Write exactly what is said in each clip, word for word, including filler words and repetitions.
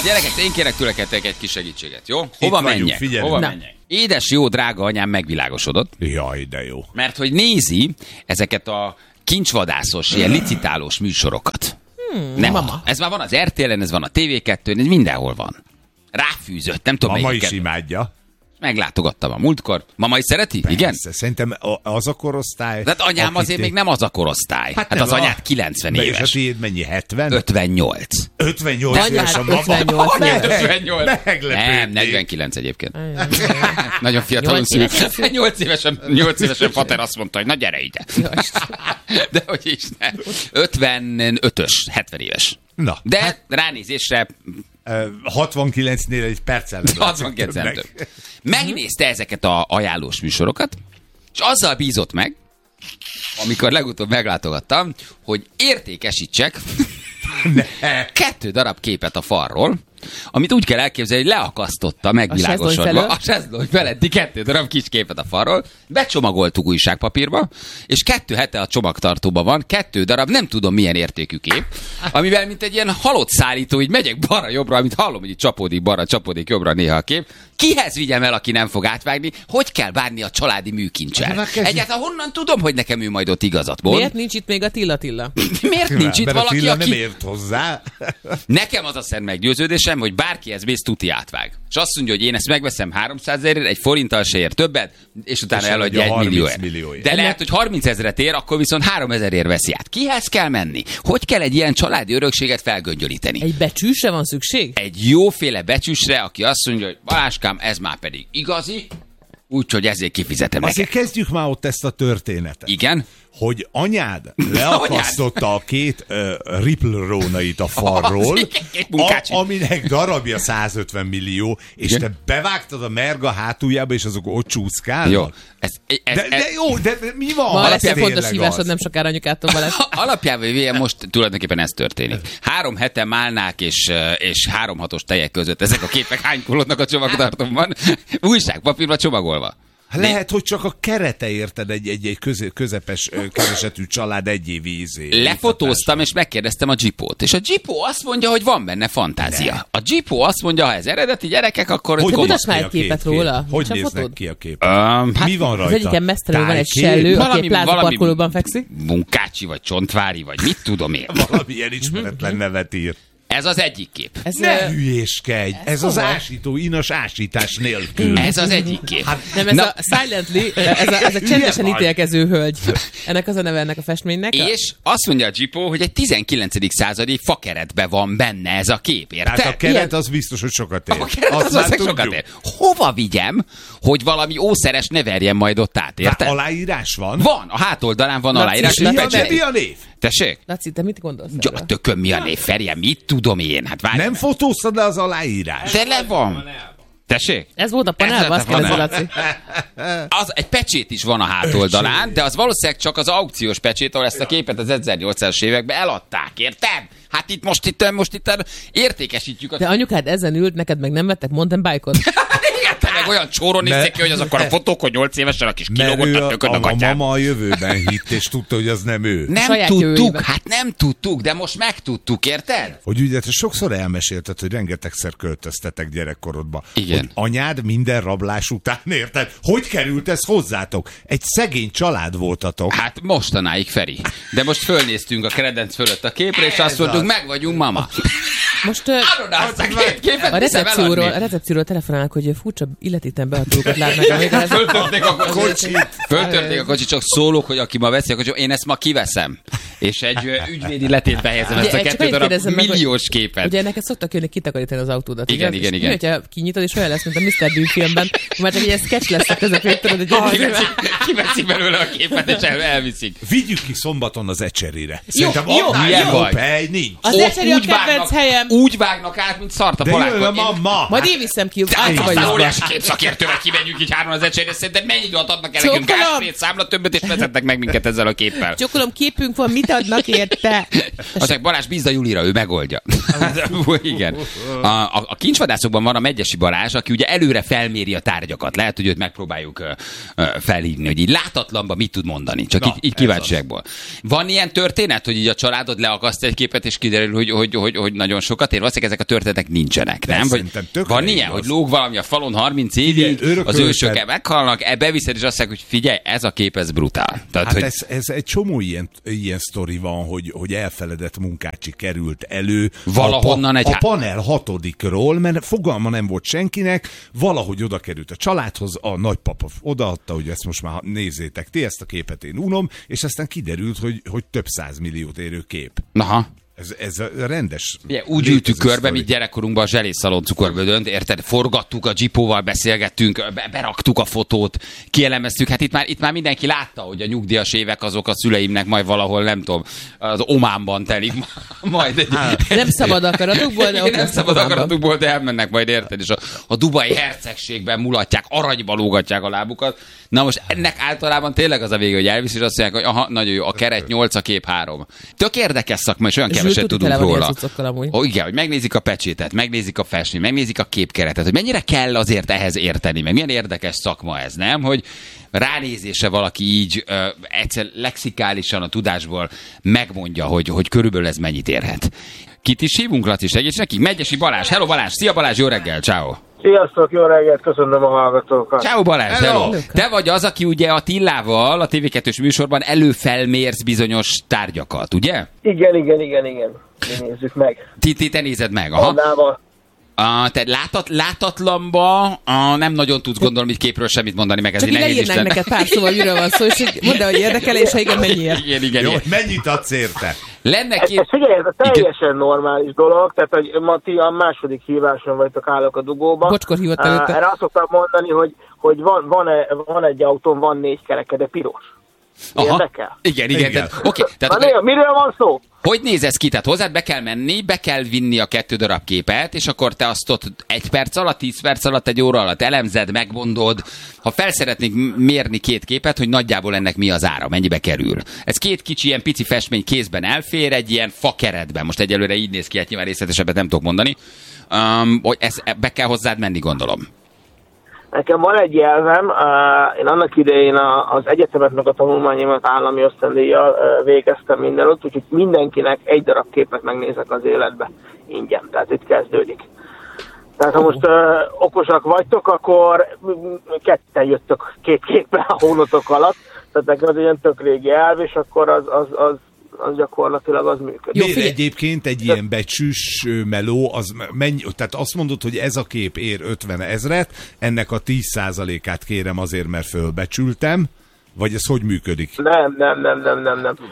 Gyerekek, én kérek tőleketek egy kis segítséget, jó? Hova Itt menjek? vagyunk, Hova Na. menjek? Édes jó drága anyám megvilágosodott. Jaj, de jó. Mert hogy nézi ezeket a kincsvadászos, ilyen licitálós műsorokat. Hmm, Nem, mama. ez már van az er té el-en, ez van a té vé kettőn, ez mindenhol van. Ráfűzött, nem tudom Mama melyiket. is imádja. Meglátogattam a múltkor. Mama is szereti? Persze, Igen? Szerintem az a korosztály. De hát anyám azért még nem az a korosztály. Hát, hát az nem, anyád a- kilencven De és a éves. tiéd mennyi? hetven? ötvennyolc. ötvennyolc éves a Anyád mama. ötvennyolc. Meg- ötvennyolc. Meglepődnék. Nem, negyvenkilenc egyébként. Ajaj. Nagyon fiatalon Nyolc szült. évesen? nyolc évesen, nyolc évesen Fater azt mondta, hogy na gyere ide. De hogy is nem. ötvenötös, hetven éves. Na, De hát, ránézésre Ö, hatvankilencnél egy perccel nem látszik hatvankettő nem többnek. több. Megnézte ezeket a ajánlós műsorokat, és azzal bízott meg, amikor legutóbb meglátogattam, hogy értékesítsek kettő darab képet a falról, amit úgy kell elképzelni, hogy leakasztotta megvilágosodva felől? a sezlony feletti kettő darab kis képet a falról, becsomagoltuk újságpapírba, és kettő hete a csomagtartóban van, kettő darab, nem tudom milyen értékű kép, amivel mint egy ilyen halott szállító, így megyek balra-jobbra, amit hallom, hogy itt csapódik balra, csapódik jobbra néha a kép. Kihez vigyem el, aki nem fog átvágni? Hogy kell bánni a családi műkincsel? Hát, kezdjük. Egyáltalán honnan tudom, hogy nekem ő majd ott igazat mond? Miért nincs itt még a Tilla Tilla? Miért nincs itt Mert a valaki, Attila aki... nem ért hozzá. Nekem az a szent meggyőződésem, hogy bárki ez mész tuti átvág. És azt mondja, hogy én ezt megveszem háromszázezerért, egy forinttal se ér többet, és utána És eladja egy eladja millióért. harminc millióért. De lehet, hogy harminc ezret ér, akkor viszont háromezerért veszi át. Kihez kell menni? Hogy kell egy ilyen családi örökséget felgöngyölíteni? Egy becsűsre van szükség? Egy jóféle becsüsre, aki azt mondja, hogy Baláskám, ez már pedig igazi, úgyhogy ezért kifizetem Azért neked. kezdjük már ott ezt a történetet. Igen? Hogy anyád leakasztotta a két uh, Ripple rónait a falról, Az két munkácsi. a, aminek darabja százötven millió, és Igen. te bevágtad a merga hátuljába, és azok ott csúszkálnak. Jó. Ez, ez, De, ez, de jó, de, de mi van? Ma Ez lesz egy tényleg fontos hívásod, az. nem sokára anyukától lesz. Alapjában véve most tulajdonképpen ez történik. Három hete málnák és, és három hatos tejek között ezek a képek hánykolódnak a csomagtartóban, újságpapírba csomagolva. Lehet, hogy csak a kerete érted egy, egy, egy köze, közepes ö, keresetű család egy év ízé. Lefotóztam, és megkérdeztem a Jeepót. És a Jeepó azt mondja, hogy van benne fantázia. A Jeepó azt mondja, ha ez eredeti gyerekek, akkor... Hogy De gonosz. mutasd már ki egy a kép, képet kép? róla. Hogy Csak néznek fotód? ki a kép? Um, hát Mi van rajta? Az egyiken mesztelenül van egy Tájkép? sellő, aki Valami- egy pláza valami- parkolóban fekszik. Munkácsi, vagy Csontvári, vagy mit tudom én. Valamilyen ismeretlen nevet ír. Ez az egyik kép. Ez, Ne ö, hülyéskedj! Ez az komoly. ásító, inas ásítás nélkül. Ez az egyik kép. nem, ez Na, a Silently, ez a, ez a csendesen vagy. ítélkező hölgy. Ennek az a neve ennek a festménynek. és azt mondja a Jeepó, hogy egy tizenkilencedik századi fakeretben van benne ez a kép, érted? Hát a keret Ilyen- az biztos, hogy sokat ér. A keret Azt az már az sokat tudjuk. ér. Hova vigyem, hogy valami ószeres ne verjen majd ott át, Hát érted? aláírás van? Van, a hátoldalán van Laci, aláírás, És és mi a, de pecsét. mi a név? Tessék? Laci, te mit gondolsz? Ja, erről? tököm, mi a név, Ferje, mit tudom én? Hát várj. Nem fotóztad le az aláírás? De le van. Tessék? Ez volt a panelban, Ez azt volt a kérdezi panel. Laci. Az, egy pecsét is van a hátoldalán, de az valószínűleg csak az aukciós pecsét, ahol ezt a képet az ezernyolcszázas években eladták, érted? Hát itt most itt, most itt értékesítjük a... De anyukád ezen ült, neked meg nem vettek mountain bike-ot? Igen, te meg olyan csóron néztek ki, hogy az akkor a fotók, hogy nyolc évesen a kis Mert kilógott ő a a, tököd a, a a gatyám. mama a jövőben hitt, és tudta, hogy az nem ő. Nem Saját tudtuk, jövőjében. hát nem tudtuk, de most megtudtuk, érted? Hogy ugye te sokszor elmesélted, hogy rengetegszer költöztetek gyerekkorodba. Igen. Hogy anyád minden rablás után, érted? Hogy került ez hozzátok? Egy szegény család voltatok. Hát mostanáig, Feri. De most fölnéztünk a kredenc fölött a képre, és azt mondtuk, meg vagyunk, mama. Most ö, Adod azt a két képet, a viszem recepcióról, a eladni. recepcióról telefonálnak, hogy furcsa illetéten behatolókat látnak. Amíg ez... Föltörték a kocsit. Kocsit. Föltörték a kocsit, csak szólok, hogy aki ma veszi a kocsit, én ezt ma kiveszem. És egy ö, ügyvédi letétbe helyezem ezt a Ugye, csak kettő annyit darab kérdezzem meg, hogy- milliós képet. Ugye neked szoktak jönni kitakarítani az autódat. Igen, ugye? igen, És igen. Mi, hogyha kinyitod, és olyan lesz, mint a miszter Bean filmben, már csak egy ilyen sketch lesz a közepén, tudod, hogy Kiveszi, kiveszi belőle a képet, és el, elviszik. Vigyük ki szombaton az ecserére. Jó, Szerintem jó, annál ilyen jobb vagy. hely nincs. Az Ott ecseri a úgy kedvenc vágnak- helyem. Úgy vágnak át, mint szart a De jön a palákot. Én- mama. Majd én viszem ki, Aztán átszabadítsd óriási be. képszakértővel kimegyünk így hárman az ecserére, de mennyi időt adnak el nekünk Csókolom. gázsprét számla többet, és vezetnek meg minket ezzel a képpel. Csokolom, képünk van, mit adnak érte? Aztán Balázs, bízd a Julira, ő megoldja. Igen. A, a, a kincsvadászokban van a Megyesi Balázs, aki ugye előre felméri a tárgyakat. Lehet, hogy őt megpróbáljuk uh, uh, felhívni, hogy így látatlanban mit tud mondani. Csak Na, így, így kíváncsiakból. Van ilyen történet, hogy így a családod leakaszt egy képet, és kiderül, hogy, hogy, hogy, hogy nagyon sokat ér? Valószínűleg ezek a történetek nincsenek, nem? Vagy van ilyen, igaz. Hogy lóg valami a falon harminc évig, igen, az ősök meghalnak, e beviszed, és azt mondják, hogy figyelj, ez a kép, ez brutál. Tehát, hát hogy... ez, ez egy csomó ilyen, ilyen sztori van, hogy, hogy elfeledett munkácsi került elő. Valahonnan a, egy... A panel hatodikról, mert fogalma nem volt senkinek, valahogy oda került a családhoz, a nagypapa odaadta, hogy ezt most már nézzétek ti, ezt a képet én unom, és aztán kiderült, hogy, hogy több százmilliót érő kép. Aha. Ez, ez a rendes... Ugye, úgy ültük körbe, mint gyerekkorunkban a zselészszalon cukorbödönt, érted? Forgattuk a Jeepóval, beszélgettünk, be, beraktuk a fotót, kielemeztük. Hát itt már, itt már mindenki látta, hogy a nyugdíjas évek azok a szüleimnek majd valahol, nem tudom, az Ománban telik majd. Nem szabad akaratokból, de ott nem szabad akaratokból, de elmennek majd, érted? És a, a dubai hercegségben mulatják, aranyba lógatják a lábukat. Na most ennek általában tényleg az a vége, hogy elvisz, és azt mondják, hogy aha, nagyon jó, a keret nyolc, a kép három. Tök érdekes szakma, és olyan keveset tudunk róla. Ó, igen, hogy megnézik a pecsétet, megnézik a festményt, megnézik a képkeretet, hogy mennyire kell azért ehhez érteni, meg milyen érdekes szakma ez, nem? Hogy ránézése valaki így ö, egyszer lexikálisan a tudásból megmondja, hogy, hogy körülbelül ez mennyit érhet. Kit is hívunk, Laci, segíts nekik? Megyesi Balázs, hello Balázs, szia Balázs, jó reggel, ciao. Sziasztok, jó reggelt, köszönöm a hallgatókat. Ciao Balázs, hello. hello. Te vagy az, aki ugye a Tillával, a té vé kettős műsorban előfelmérsz bizonyos tárgyakat, ugye? Igen, igen, igen, igen. Mi nézzük meg. Ti, ti te nézed meg, aha. Annával. A, te látat, látatlanba a, nem nagyon tudsz gondolom így képről semmit mondani, meg ez egy nehéz Isten. Csak neked pár szóval, miről van szó, és mondd el, hogy érdekel, és ha igen, mennyiért. Igen, igen, jó, igen. mennyit adsz érte? Lenne két... Ez, figyelj, ez a teljesen igen. normális dolog, tehát hogy ma ti a második híváson vagytok, állok a dugóba. Bocskor hívott előtte. Erre azt szoktam mondani, hogy, hogy van, van, van egy autón, van négy kereke, de piros. Érdekel? Igen, igen. igen. Tehát, okay, tehát, Na, okay. Miről van szó? Hogy néz ez ki? Tehát hozzád be kell menni, be kell vinni a kettő darab képet, és akkor te azt ott egy perc alatt, tíz perc alatt, egy óra alatt elemzed, megmondod. Ha fel szeretnék mérni két képet, hogy nagyjából ennek mi az ára, mennyibe kerül. Ez két kicsi, ilyen pici festmény kézben elfér, egy ilyen fakeretben. Most egyelőre így néz ki, hát nyilván részletesebbet nem tudok mondani. Um, hogy ez, be kell hozzád menni, gondolom. Nekem van egy jelzem, én annak idején az egyetemet meg a tanulmányomat állami ösztöndíjjal végeztem mindenütt, úgyhogy mindenkinek egy darab képet megnézek az életbe ingyen, tehát itt kezdődik. Tehát ha most uh, okosak vagytok, akkor ketten jöttök két képpel a hónatok alatt, tehát nekem az ilyen tök régi elv, és akkor az, az, az az gyakorlatilag az működik. Miért egyébként egy ilyen becsűs meló, az mennyi, tehát azt mondod, hogy ez a kép ér ötven ezret, ennek a tíz százalékát kérem azért, mert fölbecsültem, vagy ez hogy működik? Nem, nem, nem, nem, nem, nem.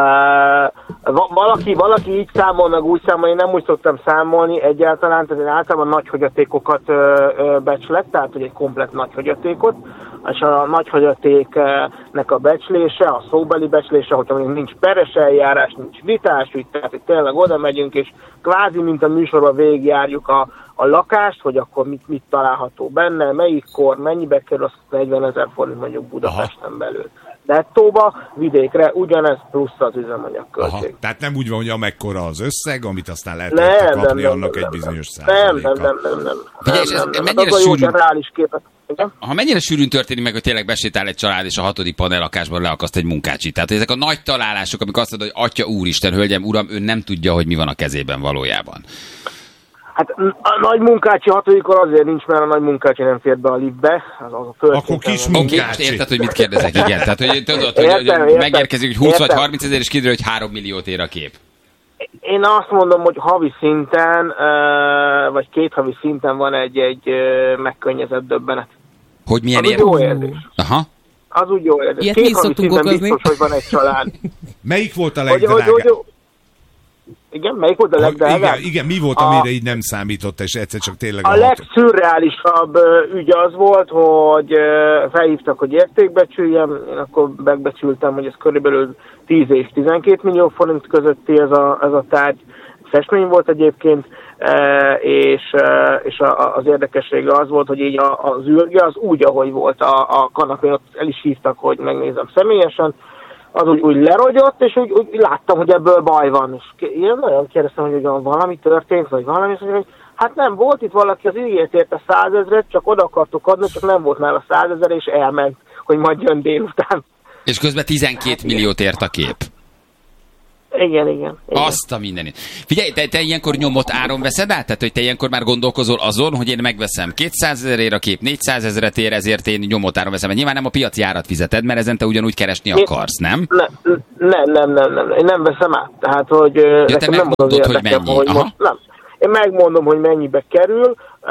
Uh, valaki, valaki így számol, meg úgy számol, én nem úgy szoktam számolni egyáltalán, tehát én általában nagy hagyatékokat uh, uh, becslek, tehát hogy egy komplett nagy hagyatékot, és a nagy hagyatéknek a becslése, a szóbeli becslése, hogyha még nincs peres eljárás, nincs vitás, úgy, tehát hogy tényleg oda megyünk, és kvázi, mint a műsorban végigjárjuk a, a lakást, hogy akkor mit, mit található benne, melyik kor, mennyibe kerül, az negyvenezer forint mondjuk Budapesten belül. Nettóba, vidékre ugyanez plusz az üzemanyag költség. Tehát nem úgy van, hogy amekkora az összeg, amit aztán lehet nem, kapni, nem, annak nem, egy bizonyos százaléka. Nem, nem, nem, nem. Figyelj, és ez nem, nem, mennyire az sűrűn... reális képet. Igen? Ha mennyire sűrűn történik meg, hogy tényleg besétál egy család, és a hatodik panellakásban leakaszt egy munkácsit. Tehát ezek a nagy találások, amikor azt mondod, hogy atya úristen, hölgyem, uram, ő nem tudja, hogy mi van a kezében valójában. Hát a nagy munkácsi hatodikor azért nincs, mert a nagy munkácsi nem fér be a liftbe. Az az a föld. Akkor kis munkácsi. Oké, most érted, hogy mit kérdezek, igen. Tehát, hogy tudod, hogy, értem, hogy megérkezik, hogy húsz értem. Vagy harminc ezer, és kiderül, hogy három milliót ér a kép. Én azt mondom, hogy havi szinten, vagy két havi szinten van egy, egy megkönnyezett döbbenet. Hogy milyen ér? Az úgy jó érzés. Aha. Az úgy jó érzés. Ilyet két havi szinten okozni. Biztos, hogy van egy család. Melyik volt a legdrágább? Igen, melyik volt a legdrágább? Igen, igen, mi volt, amire a, így nem számított, és egyszer csak tényleg... A, a legszürreálisabb ügy az volt, hogy felhívtak, hogy értékbecsüljem, én akkor megbecsültem, hogy ez körülbelül tíz és tizenkét millió forint közötti ez a, ez a tárgy. Festmény volt egyébként, és, és az érdekessége az volt, hogy így az űrge az úgy, ahogy volt a, a kanapén, ott el is hívtak, hogy megnézem személyesen. az úgy, úgy lerogyott, és úgy, úgy láttam, hogy ebből baj van. És én nagyon kérdeztem, hogy valami történt, vagy valami, és hogy hát nem, volt itt valaki, az ígért érte százezret, csak oda akartuk adni, csak nem volt már a százezer, és elment, hogy majd jön délután. És közben tizenkét milliót ért a kép. Igen, igen. igen. Azt a mindenit. Figyelj, te, te ilyenkor nyomott áron veszed át? Tehát, hogy te ilyenkor már gondolkozol azon, hogy én megveszem kétszázezerért a kép, négyszázezret ér, ezért én nyomott áron veszem. Nyilván nem a piaci árat fizeted, mert ezen te ugyanúgy keresni akarsz, nem? Nem, nem, nem, nem, nem. Én nem veszem át. Tehát, hogy ja, te megmondod, hogy mennyi. Hogy most, nem. Én megmondom, hogy mennyibe kerül,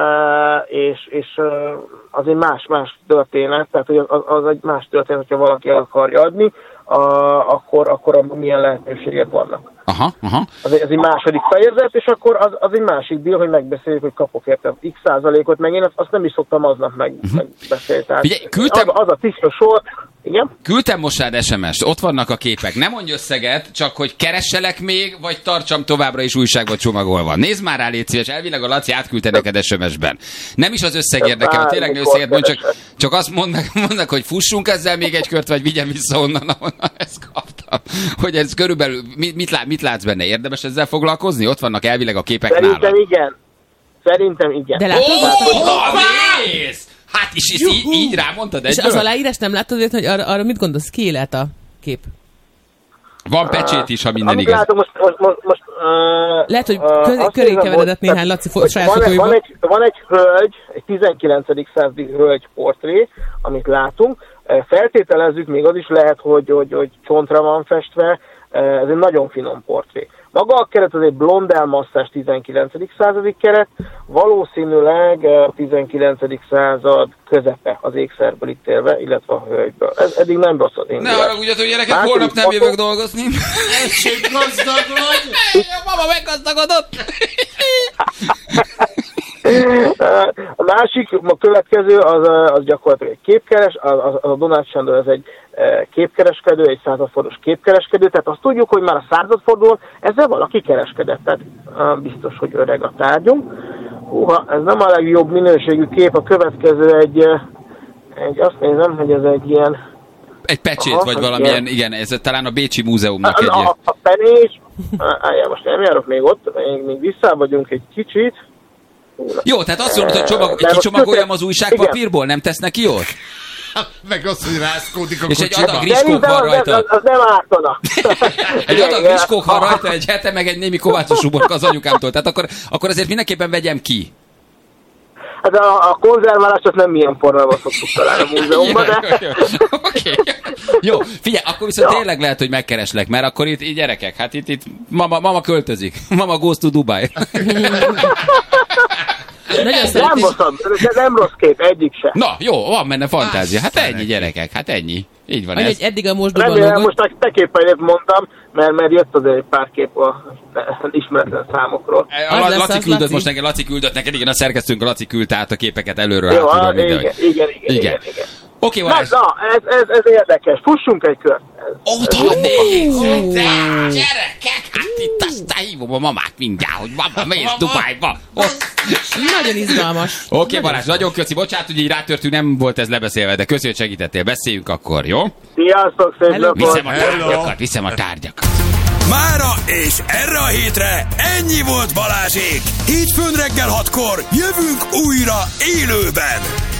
és, és az egy más-más történet, tehát hogy az, az egy más történet, hogyha valaki el akarja adni, a, akkor, akkor abban milyen lehetőségek vannak. Aha, aha. Az, egy, az egy második fejezet, és akkor az, az egy másik deal, hogy megbeszéljük, hogy kapok érte x százalékot, meg én azt, azt nem is szoktam aznap meg, uh-huh. megbeszélni. Figyelj, küldtem... az, az a tiszta sor, igen? Küldtem most rád es em est, ott vannak a képek. Nem mondj összeget, csak hogy keresselek még, vagy tartsam továbbra is újságba csomagolva. Nézd már rá, légy szíves, elvileg a Laci átküldte neked es em esben. Nem is az összeg érdekel, tényleg ne összeget mondj, csak, csak azt mondnak, mondnak, hogy fussunk ezzel még egy kört, vagy vigyem vissza onnan, ahonnan ezt kaptam. Hogy ez körülbelül, mit, mit, lát, mit látsz benne? Érdemes ezzel foglalkozni? Ott vannak elvileg a képek Szerintem nálad. igen. Szerintem igen. De látod, oh, oh, nézd! Hát is, is így, így rámondtad egyből? És az aláírás nem láttad, hogy arra, arra mit gondolsz? Ki lehet a kép? Van pecsét is, ha minden Amit igaz. látom, most, most, most, most uh, Lehet, hogy uh, köré, köré keveredett néhány Laci fo- saját van, fotóiból. van, egy, van egy hölgy, egy tizenkilencedik századi hölgy portré, amit látunk. Feltételezzük, még az is lehet, hogy, hogy, hogy csontra van festve. Ez egy nagyon finom portré. Maga a keret az egy blond elmasszás tizenkilencedik századi keret, valószínűleg a tizenkilencedik század közepe az ékszerből ítélve, illetve a hölgyből. Ez eddig nem rossz az indulás. Ne haragudjatok, gyerekek, holnap nem jövök dolgozni. Egység gazdag vagy! A mama meggazdagodott! A másik, a következő, az, az gyakorlatilag egy képkeres, az, az a Donát Sándor, ez egy képkereskedő, egy századfordulós képkereskedő, tehát azt tudjuk, hogy már a századfordulón ezzel valaki kereskedett, tehát biztos, hogy öreg a tárgyunk. Húha, ez nem a legjobb minőségű kép, a következő egy, egy azt nézem, hogy ez egy ilyen... Egy pecsét, aha, vagy valamilyen, igen, ez talán a Bécsi Múzeumnak a, egy... A, a penés, á, most nem járok még ott, még, még vissza vagyunk egy kicsit. Jó, tehát azt mondod, hogy csomag, kicsomagoljam az újságpapírból, nem tesznek ki ott? Meg azt, hogy rászkódik a és kocsiba. egy adag rizskók van rajta. Az, az nem ártana. Egy adag rizskók van rajta egy hete, meg egy némi kovácsos uborka az anyukámtól. Tehát akkor, akkor azért mindenképpen vegyem ki. Hát a, a konzerválást nem milyen formában szoktuk találni a múzeumban, de... Oké. Jó, figyelj, akkor viszont ja. tényleg lehet, hogy megkereslek, mert akkor itt, itt gyerekek, hát itt, itt mama, mama költözik. Mama goes to Dubai. Nem rossz, nem rossz kép, egyik se. Na, jó, van benne fantázia. Hát ennyi, gyerekek, hát ennyi. Így van ez. ez. Eddig a mosdóban Remélem, most te, te képpel mondtam, mert, mert jött azért egy pár kép a ismeretlen számokról. A Laci, Laci küldött Laci. most neked, Laci küldött neked, igen, a szerkesztőnk a Laci küldte át a képeket előről. Jó, hátulról, a, igen, igen, igen, igen, igen, igen. Oké, okay, na, na, ez, ez, ez érdekes. Fussunk egy kört. Oda nézd! Gyerekek, hát itt aztán hívom a mamát mindjárt, hogy mama, mész Dubájba. Nagyon izgalmas. Oké, okay, Balázs, nagyon köszi. Bocsánat, hogy így rátörtünk, nem volt ez lebeszélve, de köszi, hogy segítettél. Beszéljünk akkor, jó? Sziasztok, szép napot! Viszem a tárgyakat, viszem a tárgyakat. Mára és erre a hétre ennyi volt Balázsék. Hétfőn reggel hatkor jövünk újra élőben.